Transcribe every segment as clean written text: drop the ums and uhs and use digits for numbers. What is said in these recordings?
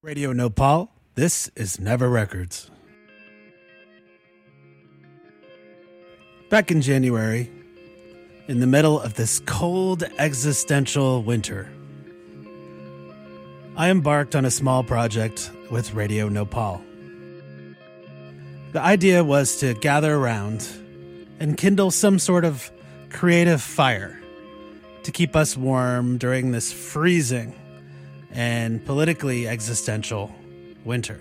Radio Nopal, this is Never Records. Back in January, in the middle of this cold existential winter, I embarked on a small project with Radio Nopal. The idea was to gather around and kindle some sort of creative fire to keep us warm during this freezing and politically existential winter.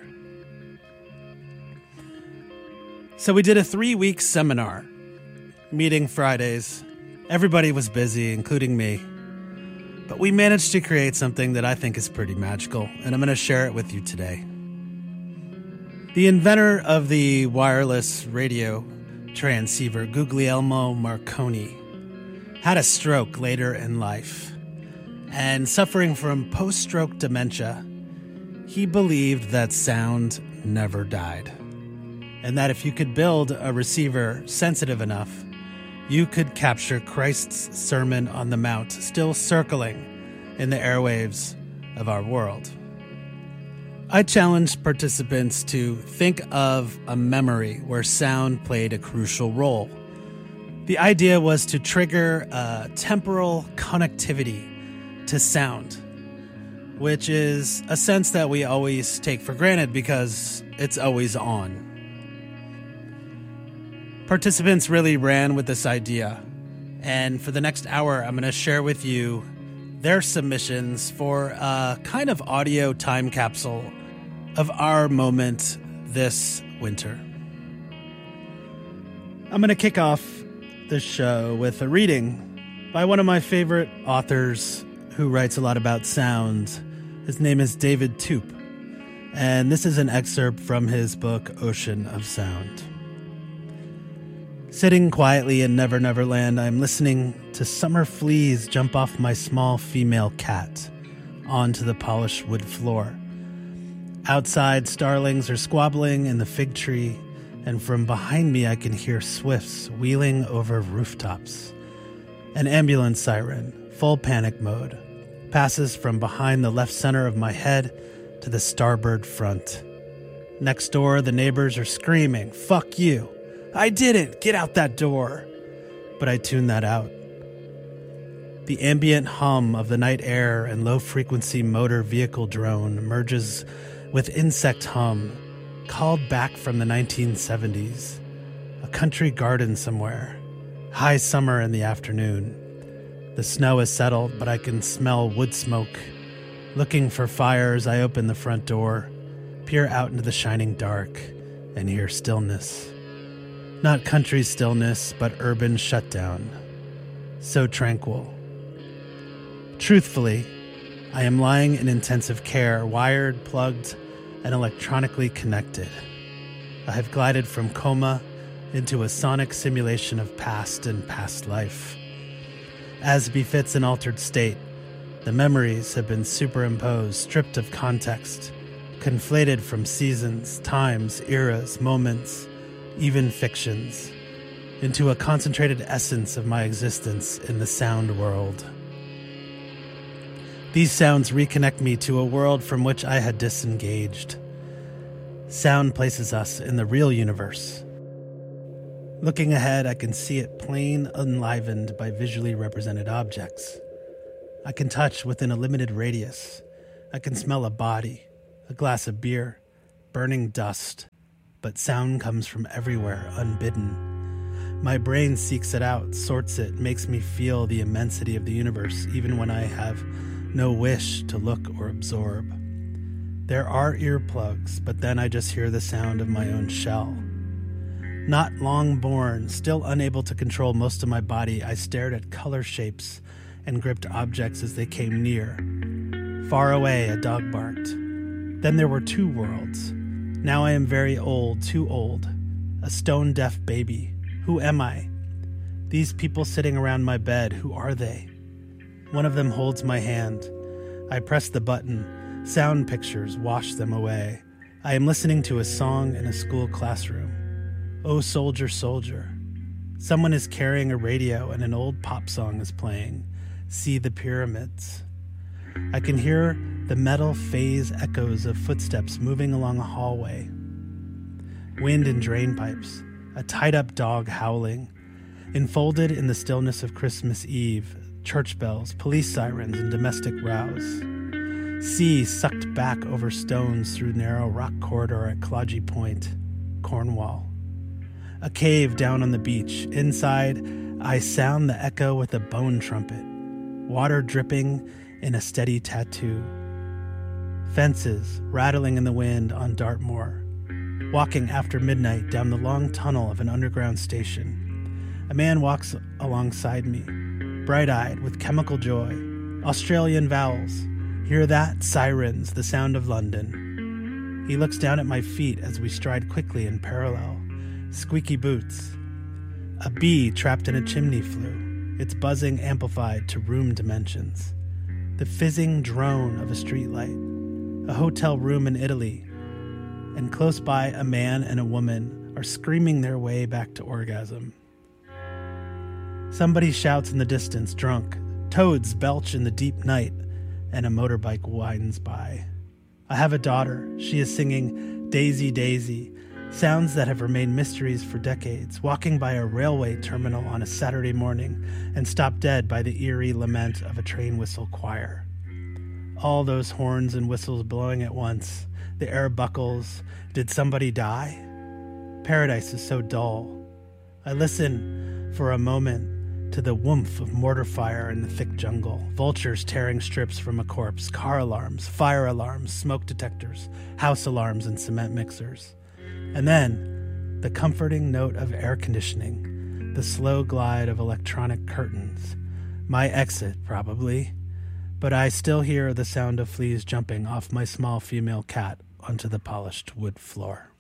So we did a 3-week seminar, meeting Fridays. Everybody was busy, including me. But we managed to create something that I think is pretty magical, and I'm going to share it with you today. The inventor of the wireless radio transceiver, Guglielmo Marconi, had a stroke later in life. And suffering from post-stroke dementia, he believed that sound never died. And that if you could build a receiver sensitive enough, you could capture Christ's Sermon on the Mount still circling in the airwaves of our world. I challenged participants to think of a memory where sound played a crucial role. The idea was to trigger a temporal connectivity to sound, which is a sense that we always take for granted because it's always on. Participants really ran with this idea, and for the next hour, I'm going to share with you their submissions for a kind of audio time capsule of our moment this winter. I'm going to kick off the show with a reading by one of my favorite authors who writes a lot about sound. His name is David Toop, and this is an excerpt from his book, Ocean of Sound. Sitting quietly in Never Never Land, I'm listening to summer fleas jump off my small female cat onto the polished wood floor. Outside, starlings are squabbling in the fig tree, and from behind me I can hear swifts wheeling over rooftops. An ambulance siren, full panic mode, passes from behind the left center of my head to the starboard front. Next door, the neighbors are screaming, "Fuck you! I didn't! Get out that door!" But I tune that out. The ambient hum of the night air and low-frequency motor vehicle drone merges with insect hum, called back from the 1970s. A country garden somewhere. High summer in the afternoon. The snow is settled, but I can smell wood smoke. Looking for fires, I open the front door, peer out into the shining dark, and hear stillness. Not country stillness, but urban shutdown. So tranquil. Truthfully, I am lying in intensive care, wired, plugged, and electronically connected. I have glided from coma into a sonic simulation of past and past life. As befits an altered state, the memories have been superimposed, stripped of context, conflated from seasons, times, eras, moments, even fictions, into a concentrated essence of my existence in the sound world. These sounds reconnect me to a world from which I had disengaged. Sound places us in the real universe. Looking ahead, I can see it plain, enlivened by visually represented objects. I can touch within a limited radius. I can smell a body, a glass of beer, burning dust, but sound comes from everywhere, unbidden. My brain seeks it out, sorts it, makes me feel the immensity of the universe, even when I have no wish to look or absorb. There are earplugs, but then I just hear the sound of my own shell. Not long born, still unable to control most of my body, I stared at color shapes and gripped objects as they came near. Far away, a dog barked. Then there were two worlds. Now I am very old, too old. A stone-deaf baby. Who am I? These people sitting around my bed, who are they? One of them holds my hand. I press the button. Sound pictures wash them away. I am listening to a song in a school classroom. Oh, soldier, soldier. Someone is carrying a radio and an old pop song is playing. See the pyramids. I can hear The metal phase echoes of footsteps moving along a hallway. Wind in drain pipes, a tied-up dog howling. Enfolded in the stillness of Christmas Eve, church bells, police sirens, and domestic rows. Sea sucked back over stones through narrow rock corridor at Clodgy Point, Cornwall. A cave down on the beach. Inside, I sound the echo with a bone trumpet. Water dripping in a steady tattoo. Fences rattling in the wind on Dartmoor. Walking after midnight down the long tunnel of an underground station. A man walks alongside me, bright-eyed with chemical joy. Australian vowels. Hear that? Sirens, the sound of London. He looks down at my feet as we stride quickly in parallel. Squeaky boots. A bee trapped in a chimney flue, its buzzing amplified to room dimensions. The fizzing drone of a streetlight. A hotel room in Italy. And close by, a man and a woman are screaming their way back to orgasm. Somebody shouts in the distance, drunk. Toads belch in the deep night, and a motorbike winds by. I have a daughter. She is singing Daisy, Daisy, sounds that have remained mysteries for decades, walking by a railway terminal on a Saturday morning and stopped dead by the eerie lament of a train whistle choir. All those horns and whistles blowing at once, the air buckles. Did somebody die? Paradise is so dull. I listen for a moment to the woomph of mortar fire in the thick jungle, vultures tearing strips from a corpse, car alarms, fire alarms, smoke detectors, house alarms, and cement mixers. And then, the comforting note of air conditioning, the slow glide of electronic curtains. My exit, probably, but I still hear the sound of fleas jumping off my small female cat onto the polished wood floor.